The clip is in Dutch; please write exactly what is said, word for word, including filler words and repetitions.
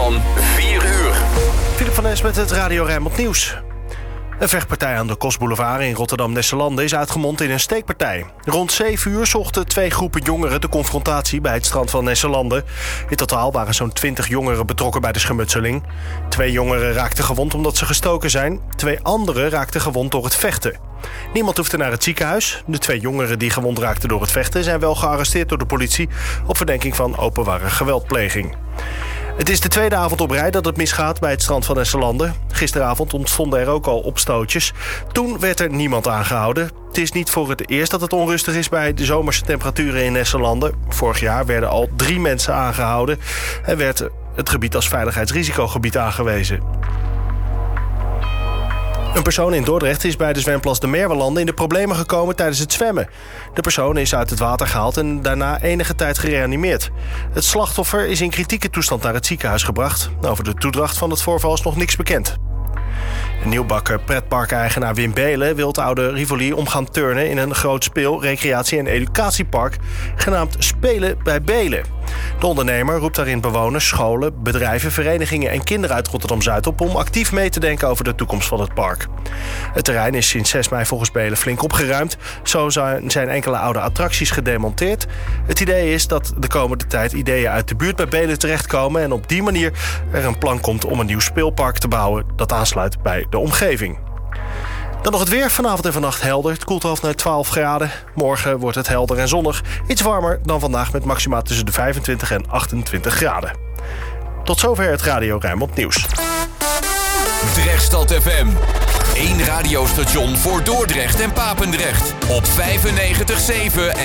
van vier uur. Philip van Es met het Radio Rijnmond Nieuws. Een vechtpartij aan de Kosboulevard in Rotterdam-Nesselanden is uitgemond in een steekpartij. Rond zeven uur zochten twee groepen jongeren de confrontatie bij het strand van Nesselanden. In totaal waren zo'n twintig jongeren betrokken bij de schermutseling. Twee jongeren raakten gewond omdat ze gestoken zijn. Twee anderen raakten gewond door het vechten. Niemand hoefde naar het ziekenhuis. De twee jongeren die gewond raakten door het vechten zijn wel gearresteerd door de politie op verdenking van openbare geweldpleging. Het is de tweede avond op rij dat het misgaat bij het strand van Nesselanden. Gisteravond ontstonden er ook al opstootjes. Toen werd er niemand aangehouden. Het is niet voor het eerst dat het onrustig is bij de zomerse temperaturen in Nesselanden. Vorig jaar werden al drie mensen aangehouden en werd het gebied als veiligheidsrisicogebied aangewezen. Een persoon in Dordrecht is bij de zwemplas de Merwelanden in de problemen gekomen tijdens het zwemmen. De persoon is uit het water gehaald en daarna enige tijd gereanimeerd. Het slachtoffer is in kritieke toestand naar het ziekenhuis gebracht. Over de toedracht van het voorval is nog niks bekend. Een nieuwbakken pretparkeigenaar Wim Beelen wil het oude Rivoli om gaan turnen in een groot speel-, recreatie- en educatiepark genaamd Spelen bij Beelen. De ondernemer roept daarin bewoners, scholen, bedrijven, verenigingen en kinderen uit Rotterdam-Zuid op om actief mee te denken over de toekomst van het park. Het terrein is sinds zes mei volgens Beelen flink opgeruimd. Zo zijn enkele oude attracties gedemonteerd. Het idee is dat de komende tijd ideeën uit de buurt bij Beelen terechtkomen en op die manier er een plan komt om een nieuw speelpark te bouwen dat aansluit bij de omgeving. Dan nog het weer. Vanavond en vannacht helder. Het koelt af naar twaalf graden. Morgen wordt het helder en zonnig. Iets warmer dan vandaag met maxima tussen de vijfentwintig en achtentwintig graden. Tot zover het Radio Rijnmond Nieuws. Drechtstad F M. Eén radiostation voor Dordrecht en Papendrecht. Op vijfennegentig komma zeven en